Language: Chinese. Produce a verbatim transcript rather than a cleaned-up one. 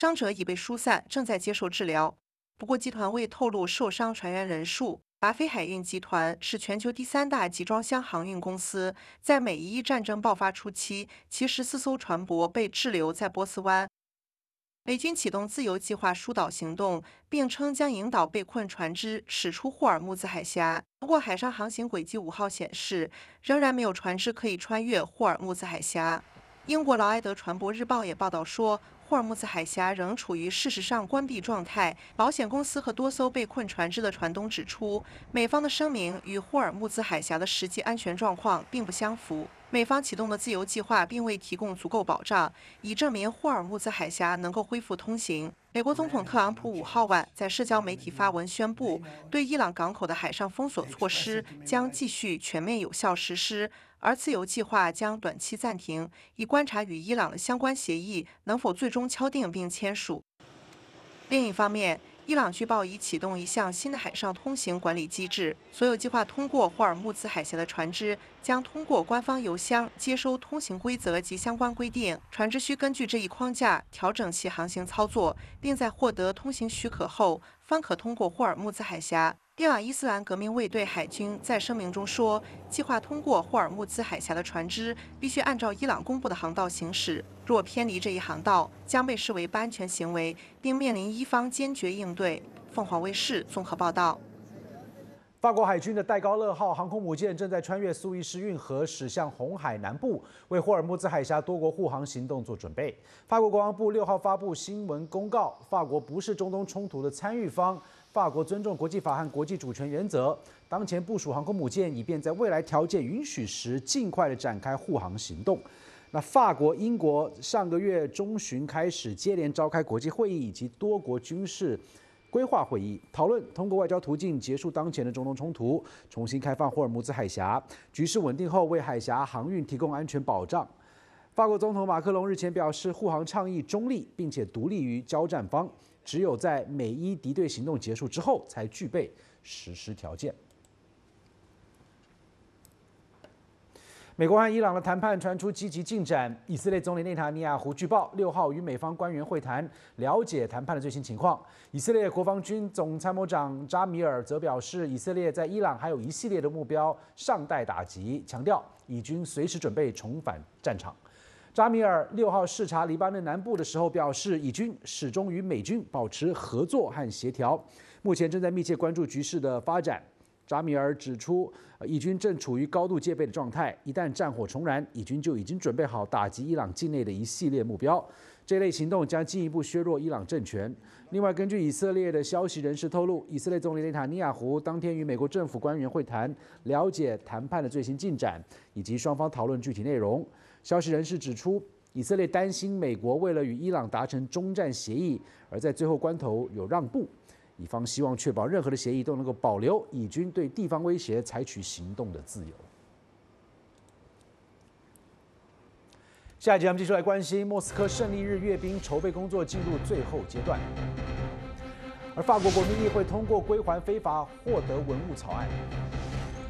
伤者已被疏散，正在接受治疗。不过，集团未透露受伤船员人数。达菲海运集团是全球第三大集装箱航运公司，在美伊战争爆发初期，其十四艘船舶被滞留在波斯湾。美军启动自由计划疏导行动，并称将引导被困船只驶出霍尔木兹海峡。不过，海上航行轨迹五号显示，仍然没有船只可以穿越霍尔木兹海峡。英国劳埃德船舶日报也报道说，霍尔木兹海峡仍处于事实上关闭状态。保险公司和多艘被困船只的船东指出，美方的声明与霍尔木兹海峡的实际安全状况并不相符。美方启动的自由计划并未提供足够保障，以证明霍尔木兹海峡能够恢复通行。美国总统特朗普五号晚在社交媒体发文宣布，对伊朗港口的海上封锁措施将继续全面有效实施，而自由计划将短期暂停，以观察与伊朗的相关协议能否最终敲定并签署。另一方面，伊朗据报已启动一项新的海上通行管理机制，所有计划通过霍尔木兹海峡的船只将通过官方邮箱接收通行规则及相关规定。船只需根据这一框架调整其航行操作，并在获得通行许可后方可通过霍尔木兹海峡。伊朗伊斯兰革命卫队海军在声明中说，计划通过霍尔木兹海峡的船只必须按照伊朗公布的航道行驶，若偏离这一航道，将被视为不安全行为，并面临伊方坚决应对。凤凰卫视综合报道。 法国海军的戴高乐号航空母舰正在穿越苏伊士运河，驶向红海南部，为霍尔木兹海峡多国护航行动做准备。法国国防部六号发布新闻公告，法国不是中东冲突的参与方，法国尊重国际法和国际主权原则。当前部署航空母舰，以便在未来条件允许时，尽快的展开护航行动。那法国、英国上个月中旬开始接连召开国际会议以及多国军事规划会议，讨论通过外交途径结束当前的中东冲突，重新开放霍尔木兹海峡。局势稳定后，为海峡航运提供安全保障。法国总统马克龙日前表示，护航倡议中立，并且独立于交战方，只有在美伊敌对行动结束之后，才具备实施条件。美国和伊朗的谈判传出积极进展。以色列总理内塔尼亚胡据报，六号与美方官员会谈，了解谈判的最新情况。以色列国防军总参谋长扎米尔则表示，以色列在伊朗还有一系列的目标尚待打击，强调以军随时准备重返战场。扎米尔六号视察黎巴嫩南部的时候表示，以军始终与美军保持合作和协调，目前正在密切关注局势的发展。扎米尔指出，以军正处于高度戒备的状态，一旦战火重燃，以军就已经准备好打击伊朗境内的一系列目标。这类行动将进一步削弱伊朗政权。另外，根据以色列的消息人士透露，以色列总理内塔尼亚胡当天与美国政府官员会谈，了解谈判的最新进展，以及双方讨论具体内容。消息人士指出，以色列担心美国为了与伊朗达成终战协议，而在最后关头有让步。以方希望确保任何的协议都能够保留以军对地方威胁采取行动的自由。下一节我们继续来关心莫斯科胜利日阅兵筹备工作进入最后阶段，而法国国民议会通过归还非法获得文物草案。